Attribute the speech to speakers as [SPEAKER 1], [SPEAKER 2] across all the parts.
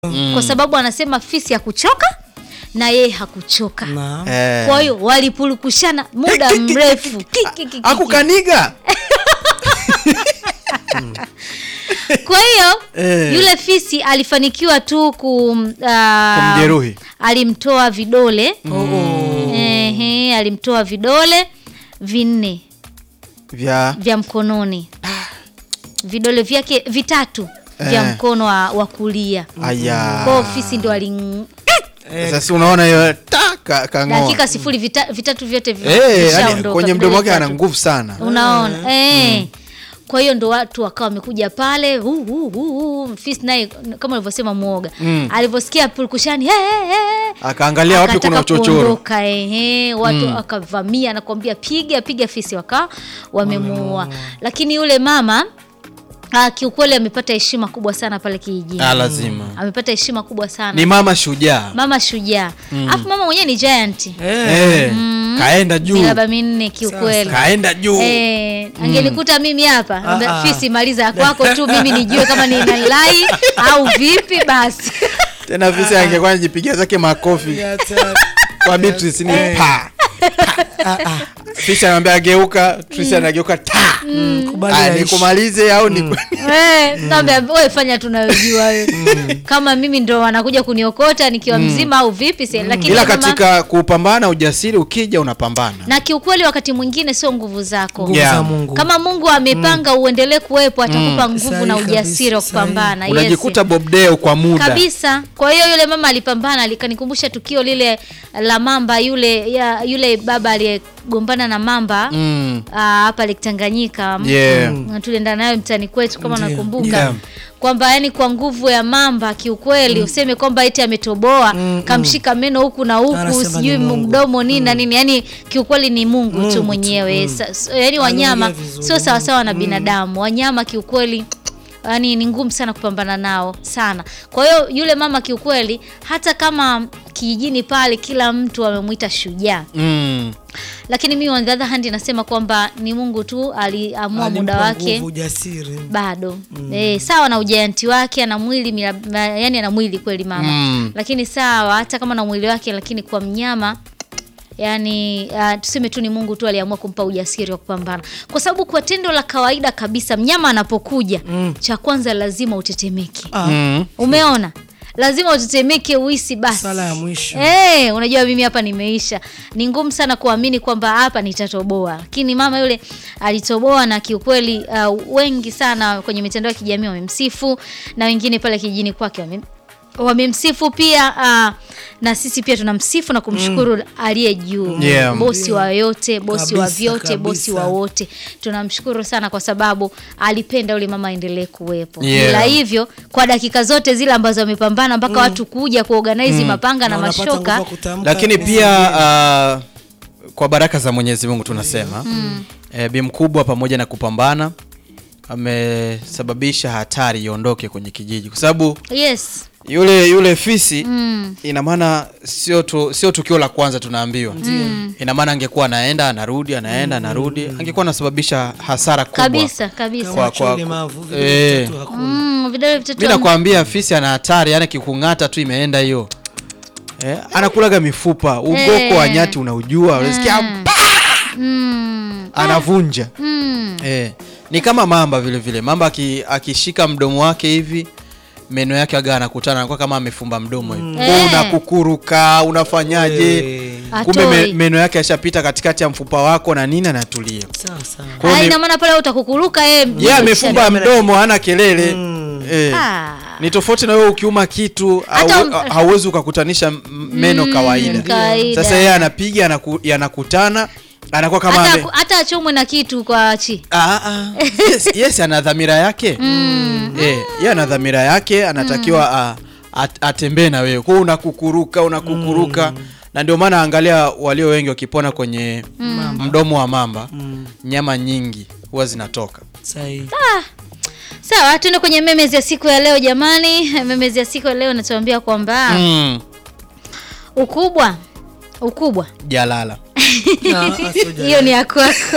[SPEAKER 1] Kwa sababu anasema fisi hakuchoka na yeye hakuchoka. Kwa hiyo walipulukushana muda mrefu.
[SPEAKER 2] Akukaniga.
[SPEAKER 1] Kwa hiyo yule fisi alifanikiwa tu
[SPEAKER 2] kumjeruhi.
[SPEAKER 1] Alimtoa vidole. Alimtoa vidole 4 vya mkononi. Vidole vyake 3 vya mkono wa kulia. Kwa fisi ndio
[SPEAKER 2] sasa unaona hiyo kangoa.
[SPEAKER 1] Dakika 0 vitatu vyote vishaondoka.
[SPEAKER 2] Kwenye mdomo wake ana nguvu sana.
[SPEAKER 1] Unaona? Kwa hiyo ndo watu wakawa wamekuja pale. Fisi naye kama ulivyosema muoga. Alivyosikia pulkushani
[SPEAKER 2] akaangalia wapi kuna uchochoro.
[SPEAKER 1] Watu akavamia na kuambia piga fisi, wamemuua. Lakini yule mama kiukweli amepata heshima kubwa sana pale kijijini.
[SPEAKER 2] Lazima.
[SPEAKER 1] Amepata heshima kubwa sana.
[SPEAKER 2] Ni mama shujaa.
[SPEAKER 1] Mama shujaa. Alafu mama mwenyewe ni giant.
[SPEAKER 2] Kaenda juu.
[SPEAKER 1] Miraba 4 kiukweli.
[SPEAKER 2] Kaenda juu.
[SPEAKER 1] Angenikuta mimi hapa, fisi maliza kwako tu, mimi nijue kama ni nalai au vipi basi.
[SPEAKER 2] Tena fisi angekuwa anajipigia zake makofi. Kwa Beatrice ni pa. Fisi anamwambia geuka, Tricia anageuka nikumalize au ni
[SPEAKER 1] naambia wewe fanya tunayojua wewe. Kama mimi ndo wanakuja kuniokota nikiwa mzima au vipi lakini
[SPEAKER 2] ila katika kupambana ujasiri ukija unapambana.
[SPEAKER 1] Na kiukweli wakati mwingine sio nguvu zako.
[SPEAKER 3] Za Mungu.
[SPEAKER 1] Kama Mungu amepanga uendelee kuwepo atakupa nguvu na ujasiri wa kupambana.
[SPEAKER 2] Unajikuta Bob Deo kwa muda.
[SPEAKER 1] Kabisa. Kwa hiyo yule mama alipambana, likanikumbusha tukio lile la mamba yule baba aliyegombana na mamba hapa Lake Tanganyika. Tulienda nayo mtani kwetu kama nakumbuka. Kwamba yani kwa nguvu ya mamba kiukweli useme kwamba eti ametoboa kamshika meno huku na huku sijui mdomo nini na nini, yani kiukweli ni Mungu tu mwenyewe. Yani wanyama sio sawa sawa na binadamu. Wanyama kiukweli yani ni ngumu sana kupambana nao sana. Kwa hiyo yule mama kiukweli hata kama kijijini pale kila mtu amemuita shujaa. Lakini mimi on the other hand nasema kwamba ni Mungu tu aliamua muda wake bado. Sawa na ujayanti wake, ana mwili yani ana mwili kweli mama. Lakini sawa hata kama na mwili wake, lakini kwa mnyama yani tuseme tu ni Mungu tu aliamua kumpa ujasiri wa kupambana. Kwa sababu kwa tendo la kawaida kabisa mnyama anapokuja cha kwanza lazima utetemeke. Umeona? Lazima utetemeke uisi basi.
[SPEAKER 3] Sala ya mwisho.
[SPEAKER 1] Unajua mimi hapa nimeisha. Ni ngumu sana kuamini kwamba hapa nitatoboa. Lakini mama yule alitoboa na kiukweli wengi sana kwenye mitandao ya kijamii wamemsifu na wengine pale kijijini kwake wamemsifu pia. Na sisi pia tunamsifu na kumshukuru aliye juu. Bosi wa yote, bosi wa vyote, bosi wa wote. Tunamshukuru sana kwa sababu alipenda yule mama aendelee kuwepo. Bila hivyo kwa dakika zote zile ambazo amepambana mpaka watu kuja kuorganize mapanga na mashoka.
[SPEAKER 2] Lakini pia kwa baraka za Mwenyezi Mungu tunasema bi mkubwa pamoja na kupambana amesababisha hatari iondoke kwenye kijiji. Kwa sababu yule fisi ina maana sio tukio la kwanza tunaambiwa. Ina maana angekuwa anaenda anarudi angekuwa anasababisha hasara kubwa.
[SPEAKER 1] Kabisa.
[SPEAKER 2] Mimi nakwambia fisi ana hatari, yani kikungata tu imeenda hiyo. Anakulaga mifupa, ugoko wa nyati unaujua, unasikia anavunja. Ni kama mamba vile. Mamba akishika mdomo wake hivi meno yake aga anakutana anakuwa kama amefumba mdomo hivi. Unakukuruka, unafanyaje? Kumbe meno yake yashapita katikati ya mfupa wako na nini anatulia.
[SPEAKER 1] Sawa. Ina maana pale utakukuruka yeye
[SPEAKER 2] amefumba mdomo hana kelele. Ni tofauti na wewe ukiuma kitu hauwezi ukakutanisha meno kawaida. Sasa yeye anapiga yanakutana anakuwa kama
[SPEAKER 1] hata achomwe na kitu kwa achi.
[SPEAKER 2] Yes ana dhamira yake. Yeye ana dhamira yake, anatakiwa atembee na wewe. Kwa unakukuruka na ndio maana angalia walio wengi wakipona kwenye mdomo wa mamba nyama nyingi huwa zinatoka.
[SPEAKER 1] Sawa, tuende kwenye memes ya siku ya leo jamani. Memes ya siku ya leo natuambia kwamba ukubwa jalala. Hiyo ni ya kwako.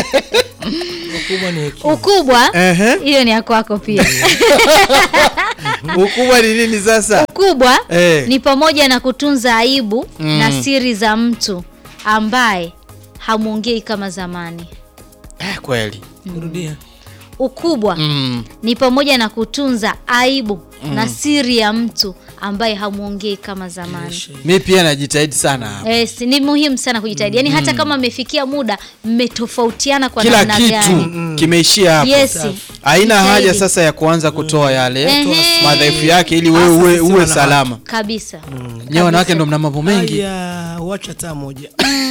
[SPEAKER 3] Ukubwa ni hekima.
[SPEAKER 1] Ukubwa hiyo ni ya kwako pia.
[SPEAKER 2] Ukubwa ni nini sasa?
[SPEAKER 1] Ukubwa ni pamoja na kutunza aibu na siri za mtu ambaye hamuongei kama zamani.
[SPEAKER 2] Kweli.
[SPEAKER 3] Rudia.
[SPEAKER 1] Ukubwa ni pamoja na kutunza aibu na siri ya mtu ambaye hamuongei kama zamani.
[SPEAKER 2] Mimi pia najitahidi sana hapa.
[SPEAKER 1] Ni muhimu sana kujitahidi. Yaani hata kama mmefikia muda mmetofautiana kwa
[SPEAKER 2] kila
[SPEAKER 1] namna gani.
[SPEAKER 2] kitu kimeishia hapo.
[SPEAKER 1] Yes.
[SPEAKER 2] Haina haja sasa ya kuanza kutoa yale madhaifu yake ili wewe uwe salama.
[SPEAKER 1] Kabisa.
[SPEAKER 2] Nyewe wanawake ndio mna mambo mengi.
[SPEAKER 3] Wacha taa moja.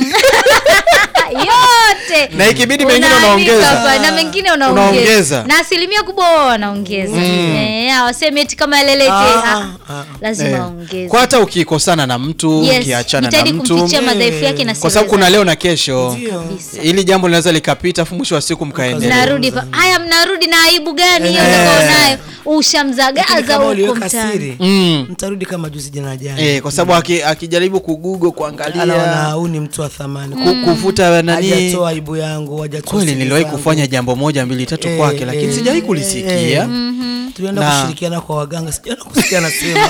[SPEAKER 1] Yote.
[SPEAKER 2] Na ikibidi mengine unaongeza.
[SPEAKER 1] Na mengine unaongeza. Na asilimia kubwa wao wanaongeza. Waseme eti kama leleke lazima ongeze.
[SPEAKER 2] Kwa hata ukikosana na mtu, ukiachana na mtu,
[SPEAKER 1] kumfichia madhaifu yake na siri.
[SPEAKER 2] Kwa sababu kuna leo na kesho. Ili jambo linaweza likapita afu mwisho wa siku mkaendelea.
[SPEAKER 1] Narudi haya mnarudi na aibu gani hiyo unayo? Ushamzagaza huko mtaani.
[SPEAKER 3] Mtarudi kama juzi jana.
[SPEAKER 2] Kwa sababu akijaribu kugugo kuangalia
[SPEAKER 3] anaona huyu ni mtu wa thamani.
[SPEAKER 2] Kufuta nani?
[SPEAKER 3] Hajatoa aibu yangu, hajatoa.
[SPEAKER 2] Kweli niliwahi kufanya jambo moja 2 3 kwake lakini sijawahi kulisikia.
[SPEAKER 3] Tulienda kushirikiana kwa waganga, sijaona kusikia nasema.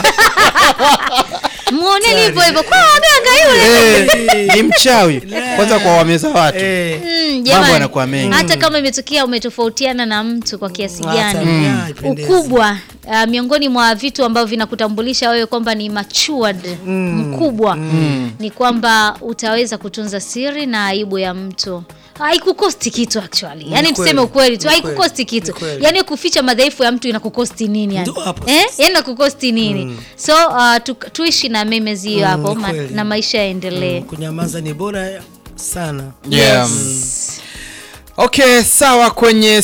[SPEAKER 1] Muone hivyo hivyo kwa waganga yule.
[SPEAKER 2] Ni mchawi. Kwanza kwa wameza watu. Mambo yanakuwa mengi.
[SPEAKER 1] Hata kama imetokea umetofautiana na mtu kwa kiasi gani. Ukubwa miongoni mwa vitu ambavyo vinakutambulisha wewe kwamba ni matured, mkubwa, ni kwamba utaweza kutunza siri na aibu ya mtu. Haikukosti kitu actually. Yaani tuseme ukweli tu, haikukosti kitu. Yaani kuficha madhaifu ya mtu inakukosti nini yani? Yaani inakukosti nini? So tuishi na memes hiyo hapo na maisha yaendelee.
[SPEAKER 3] Kunyamaza ni bora sana.
[SPEAKER 1] Yes.
[SPEAKER 2] Okay, sawa. Kwenye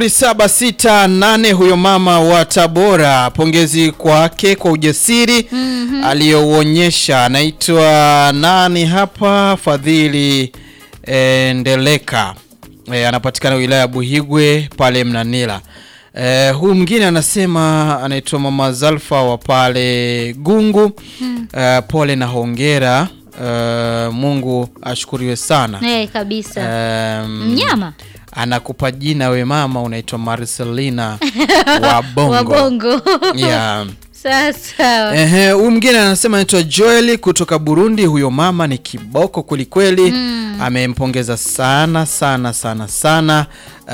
[SPEAKER 2] 0768 huyo mama wa Tabora, pongezi kwake kwa ujasiri aliyouonyesha. Anaitwa nani hapa? Fadhili Ndeleka. Anapatikana wilaya ya Buhigwe pale Mnanila. Huyu mwingine anasema anaitwa Mama Zalfa wa pale Gungu. Pole na hongera. Mungu ashukuriwe sana.
[SPEAKER 1] Kabisa. Mnyama
[SPEAKER 2] anakupa jina we mama, unaitwa Marcelina wa Bongo.
[SPEAKER 1] Wa Bongo.
[SPEAKER 2] Yeah.
[SPEAKER 1] Sasa.
[SPEAKER 2] Huyu mwingine anasema anaitwa Joel kutoka Burundi. Huyo mama ni kiboko kweli. Amempongeza sana sana sana sana.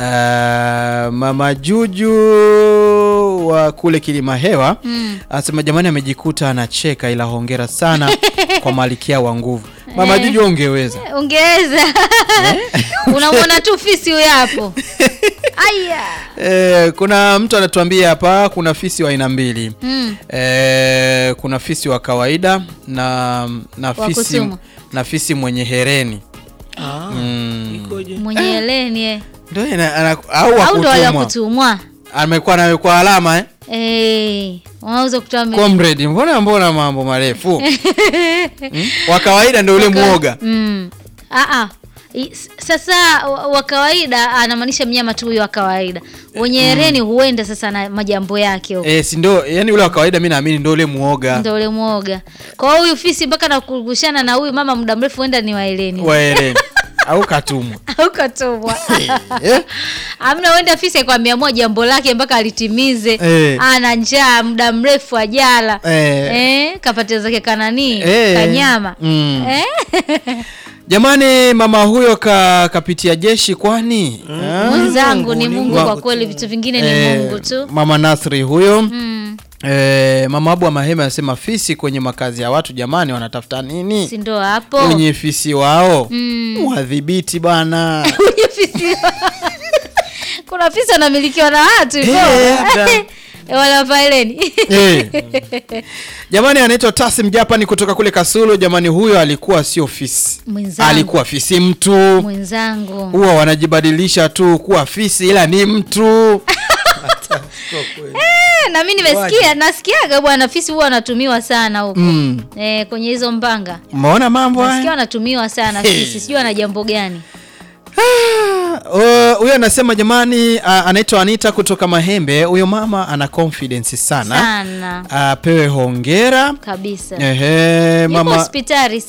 [SPEAKER 2] Mama Juju wa kule Kilimahewa anasema jamani amejikuta anacheka ila hongera sana kwa Malikia wa nguvu. Mama Juju ungeweza.
[SPEAKER 1] Unamwona tu fisi huyo hapo. Aya.
[SPEAKER 2] Kuna mtu anatuambia hapa kuna fisi wa aina mbili. Kuna fisi wa kawaida na fisi mwenye hereni.
[SPEAKER 3] Ikoje?
[SPEAKER 1] Mwenye hereni
[SPEAKER 2] ndio au
[SPEAKER 1] ndio kutumwa.
[SPEAKER 2] Amekuwa alama
[SPEAKER 1] unaweza kutoa
[SPEAKER 2] comrade, mbona mambo marefu. Wa kawaida ndio ule muoga.
[SPEAKER 1] Sasa wa kawaida anamaanisha mnyama tu huyo wa kawaida. Wenye hereni huenda sasa na majambo yake huko.
[SPEAKER 2] Si ndio, yani ule wa kawaida mimi naamini ndio ule muoga.
[SPEAKER 1] Ndio ule muoga. Kwa hiyo huyu fisi mpaka nakukushana na huyu mama muda mrefu huenda ni wa hereni.
[SPEAKER 2] Wa hereni. Au katumwa.
[SPEAKER 1] Amna huenda fisi akwambia moja jambo lake mpaka alitimize. Ana njaa muda mrefu ajala. Kapata zake kanani kanyama.
[SPEAKER 2] Jamani mama huyo kapitia jeshi kwani?
[SPEAKER 1] Mwenzangu ni Mungu kwa kweli, vitu vingine ni Mungu tu.
[SPEAKER 2] Mama Nasri huyo. Mama Abu Mahema anasema fisi kwenye makazi ya watu jamani wanatafuta nini?
[SPEAKER 1] Si ndo hapo.
[SPEAKER 2] Kwenye fisi wao. Wadhibiti bana.
[SPEAKER 1] Kwenye fisi. Kuna fisi anamilikiwa na watu hivyo. Wala faileni.
[SPEAKER 2] Jamani anaitwa Tasim Japani kutoka kule Kasulu. Jamani huyo alikuwa sio fisi. Alikuwa fisi mtu.
[SPEAKER 1] Mwenzangu.
[SPEAKER 2] Huwa wanajibadilisha tu kuwa fisi ila ni mtu.
[SPEAKER 1] Na mimi nasikiaga bwana fisi huwa anatumiwa sana huko. Kwenye hizo mbanga.
[SPEAKER 2] Umeona mambo haya?
[SPEAKER 1] Nasikia anatumiwa sana fisi. Sijui ana jambo gani.
[SPEAKER 2] Huyo anasema jamani anaitwa Anita kutoka Mahembe. Huyo mama ana confidence sana.
[SPEAKER 1] Pewe
[SPEAKER 2] hongera
[SPEAKER 1] kabisa.
[SPEAKER 2] Mama
[SPEAKER 1] hospitali